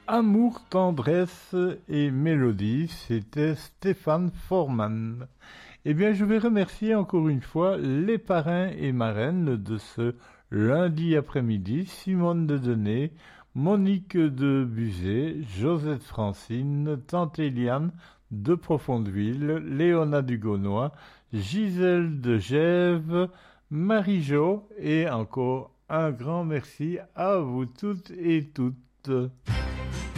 Amour, tendresse et mélodie, c'était Stéphane Forman. Eh bien, je vais remercier encore une fois les parrains et marraines de ce lundi après-midi, Simone de Denay, Monique de Buzet, Josette Francine, Tante Eliane de Profondeville, Léona Dugonois, Gisèle de Gèves, Marie-Jo et encore un grand merci à vous toutes et toutes.